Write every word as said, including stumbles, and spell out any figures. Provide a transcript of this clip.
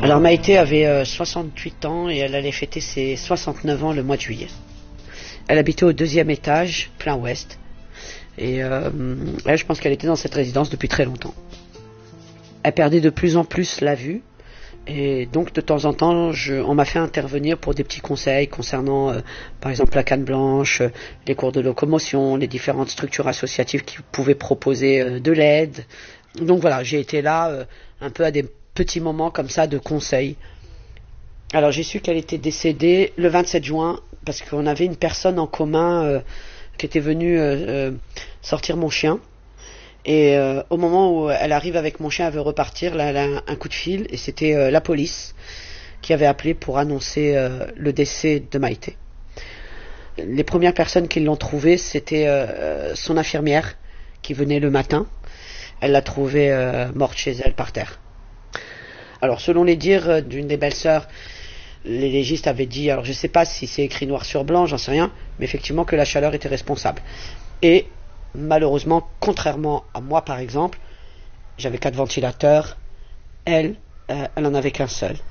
Alors Maïté avait euh, soixante-huit ans et elle allait fêter ses soixante-neuf ans le mois de juillet. Elle habitait au deuxième étage, plein ouest. Et euh, elle, je pense qu'elle était dans cette résidence depuis très longtemps. Elle perdait de plus en plus la vue. Et donc de temps en temps, je, on m'a fait intervenir pour des petits conseils concernant, euh, par exemple, la canne blanche, euh, les cours de locomotion, les différentes structures associatives qui pouvaient proposer euh, de l'aide. Donc voilà, j'ai été là euh, un peu à des petits moments comme ça de conseils. Alors j'ai su qu'elle était décédée le vingt-sept juin parce qu'on avait une personne en commun euh, qui était venue euh, euh, sortir mon chien. Et euh, au moment où elle arrive avec mon chien, elle veut repartir, là elle a un, un coup de fil et c'était euh, la police qui avait appelé pour annoncer euh, le décès de Maïté. Les premières personnes qui l'ont trouvée, c'était euh, son infirmière qui venait le matin. Elle l'a trouvée euh, morte chez elle par terre. Alors selon les dires d'une des belles-sœurs, les légistes avaient dit, alors je ne sais pas si c'est écrit noir sur blanc, j'en sais rien, mais effectivement que la chaleur était responsable. Et malheureusement, contrairement à moi par exemple, j'avais quatre ventilateurs, elle, euh, elle en avait qu'un seul.